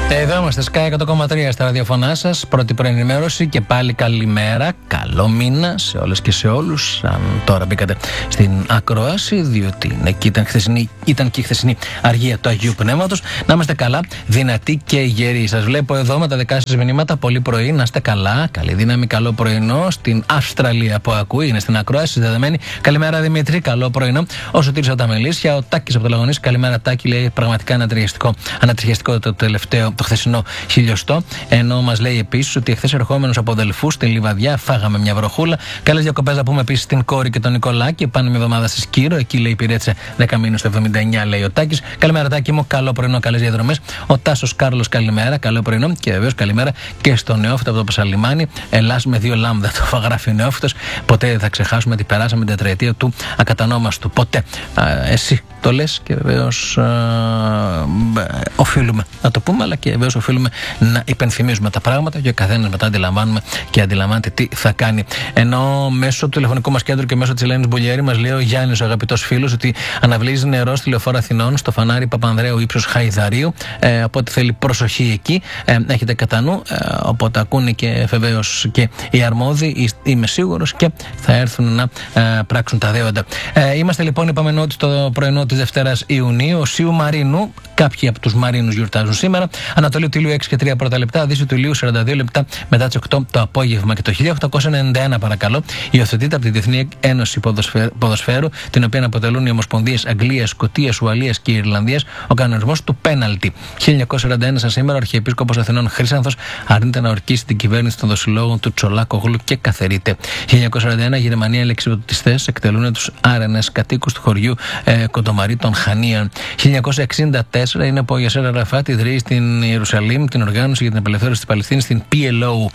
Εδώ είμαστε, Sky 100,3 στα ραδιοφωνά σας. Πρώτη προενημέρωση και πάλι καλημέρα. Καλό μήνα σε όλες και σε όλους. Αν τώρα μπήκατε στην ακρόαση, διότι ήταν και η χθεσινή αργία του Αγίου Πνεύματος. Να είμαστε καλά, δυνατοί και γεροί. Σας βλέπω εδώ με τα δικά σας μηνύματα πολύ πρωί. Να είστε καλά, καλή δύναμη, καλό πρωινό. Στην Αυστραλία που ακούει, είναι στην ακρόαση, συνδεδεμένη. Καλημέρα Δημήτρη, καλό πρωινό. Ο Σωτήρης από τα Μελίσια, ο Τάκης από το Λαγωνίς. Καλημέρα Τάκη, λέει πραγματικά ανατριχιαστικό το χθεσινό χιλιοστό. Ενώ μας λέει επίσης ότι εχθές ερχόμενος από Δελφούς στην Λιβαδιά φάγαμε μια βροχούλα. Καλές διακοπές να πούμε επίσης στην κόρη και τον Νικολάκη. Πάνε μια εβδομάδα στη Σκύρο. Εκεί λέει υπηρέτησε 10 μήνες το 79, λέει ο Τάκης. Καλημέρα Τάκη μου, καλό πρωινό, καλές διαδρομές. Ο Τάσος Κάρλος, καλημέρα, καλό πρωινό. Και βεβαίως καλημέρα και στο Νεόφυτο από το Πασαλιμάνι. Ελλάς με 2 λάμδα, το γράφει ο Νεόφυτος. Ποτέ δεν θα ξεχάσουμε ότι περάσαμε την τετραετία του ακατανόμαστου. Ποτέ. Εσύ το λες και βεβαίως οφείλουμε να το πούμε, αλλά και βεβαίως οφείλουμε να υπενθυμίζουμε τα πράγματα και ο καθένας μετά αντιλαμβάνουμε και αντιλαμβάνεται τι θα κάνει. Ενώ μέσω του τηλεφωνικού μας κέντρου και μέσω της Ελένης Μπουλιέρη μας λέει ο Γιάννης, ο αγαπητός φίλος, ότι αναβλύζει νερό στη Λεωφόρο Αθηνών, στο φανάρι Παπανδρέου ύψος Χαϊδαρίου. Οπότε θέλει προσοχή εκεί. Έχετε κατά νου. Οπότε ακούνε και βεβαίως και οι αρμόδιοι, είμαι σίγουρος, και θα έρθουν να πράξουν τα δέοντα. Είμαστε λοιπόν, είπαμε ότι το πρωινό της Δευτέρας Ιουνίου, Οσίου Μαρίνου. Κάποιοι από τους Μαρίνους γιορτάζουν σήμερα. Ανατολή του Ηλίου 6 και 3 πρώτα λεπτά, Δύση του Ηλίου 42 λεπτά μετά τις 8 το απόγευμα. Και το 1891, παρακαλώ, υιοθετείται από τη Διεθνή Ένωση Ποδοσφαίρου, την οποία αποτελούν οι Ομοσπονδίες Αγγλίας, Σκωτίας, Ουαλίας και Ιρλανδίας, ο κανονισμός του πέναλτι. 1941, σαν σήμερα, ο Αρχιεπίσκοπος Αθηνών Χρύσανθος αρνείται να ορκίσει την κυβέρνηση των δοσυλλόγων του Τσολάκογλου και καθαιρείται. 1941, η Γερμανία λεξιποτιστές εκτελούν τους άρενες κατοίκους του χωριού Κοντομαρί των Χανίων. 1964 είναι που ο Γιασέρ Αραφάτ ιδρύει στην Ιερουσαλήμ την οργάνωση για την απελευθέρωση της Παλαιστίνης, την PLO.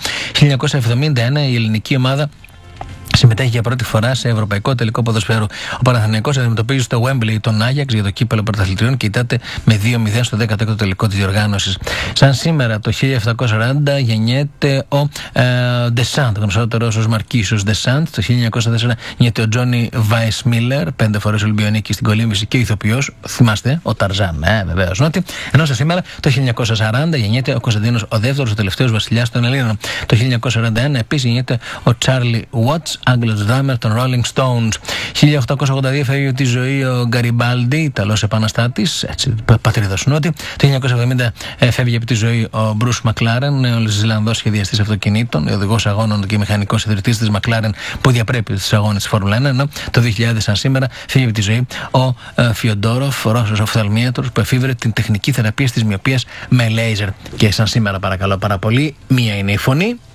1971 η ελληνική ομάδα συμμετέχει για πρώτη φορά σε ευρωπαϊκό τελικό ποδοσφαίρου. Ο Παναθηναϊκός αντιμετωπίζει στο Wembley τον Άγιαξ για το κύπελλο πρωταθλητριών και ητάται με 2-0 στο 16ο τελικό της διοργάνωσης. Σαν σήμερα το 1740 γεννιέται ο Ντεσάντ, γνωστότερος ως Μαρκίσιος Ντεσάντ. Το 1904 γεννιέται ο Τζόνι Βάισμίλερ, 5 φορές Ολυμπιονίκης στην κολύμβηση και ηθοποιός. Θυμάστε, ο Ταρζάν, βεβαίως νότι. Ενώ σαν σήμερα το 1940 γεννιέται ο Κωνσταντίνος ο δεύτερος, ο τελευταίος βασιλιάς των Ελλήνων. Το 1941 επίσης γεννιέται ο Τσάρλι Watts, Άγγλος δράμερ των Rolling Stones. 1882 φεύγει από τη ζωή ο Γκαριμπάλντι, Ιταλός επαναστάτης, έτσι, πατρίδος νότι. Το 1970 φεύγει από τη ζωή ο Μπρους Μακλάρεν, Νεοζηλανδός σχεδιαστής αυτοκινήτων, οδηγός αγώνων και μηχανικός ιδρυτής της Μακλάρεν που διαπρέπει τους αγώνες της Φόρμουλα 1. Ενώ το 2000, σαν σήμερα, φεύγει από τη ζωή ο Φιοντόροφ, Ρώσος οφθαλμίατρος που εφήβρε την τεχνική θεραπεία της μυοπίας με λέιζερ. Και σαν σήμερα, παρακαλώ πάρα πολύ, μία είναι η φωνή.